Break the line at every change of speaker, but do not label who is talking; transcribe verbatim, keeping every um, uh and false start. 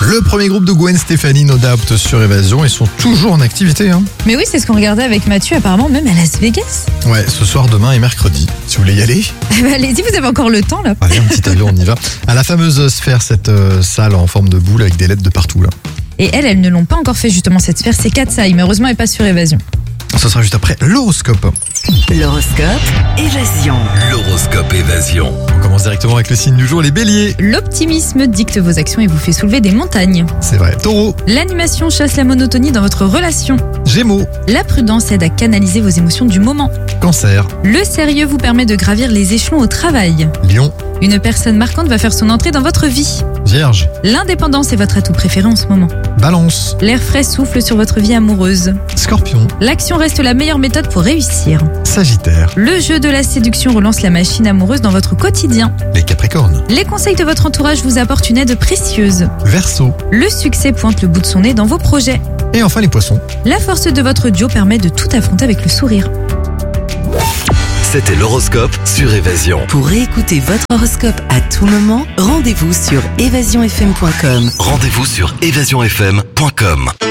Le premier groupe de Gwen Stefani, No Doubt sur Évasion, ils sont toujours en activité. Hein.
Mais oui, c'est ce qu'on regardait avec Mathieu, apparemment même à Las Vegas.
Ouais, ce soir, demain et mercredi. Si vous voulez y aller.
Eh ben, allez-y, vous avez encore le temps là.
Allez, un petit avion, on y va. À la fameuse sphère, cette euh, salle en forme de boule avec des lettres de partout là.
Et elles, elles ne l'ont pas encore fait justement cette sphère, c'est Katsai, mais heureusement elle est pas sur Évasion.
Ce sera juste après l'horoscope.
L'horoscope Évasion.
L'horoscope Évasion.
On commence directement avec le signe du jour, les béliers.
L'optimisme dicte vos actions et vous fait soulever des montagnes.
C'est vrai. Taureau.
L'animation chasse la monotonie dans votre relation.
Gémeaux.
La prudence aide à canaliser vos émotions du moment.
Cancer.
Le sérieux vous permet de gravir les échelons au travail.
Lion.
Une personne marquante va faire son entrée dans votre vie.
Vierge.
L'indépendance est votre atout préféré en ce moment.
Balance.
L'air frais souffle sur votre vie amoureuse.
Scorpion.
L'action reste la meilleure méthode pour réussir.
Sagittaire.
Le jeu de la séduction relance la machine amoureuse dans votre quotidien.
Les Capricornes.
Les conseils de votre entourage vous apportent une aide précieuse.
Verseau.
Le succès pointe le bout de son nez dans vos projets.
Et enfin les poissons.
La force de votre duo permet de tout affronter avec le sourire.
C'était l'horoscope sur Évasion.
Pour réécouter votre horoscope à tout moment, rendez-vous sur évasion f m point com.
Rendez-vous sur évasion f m point com.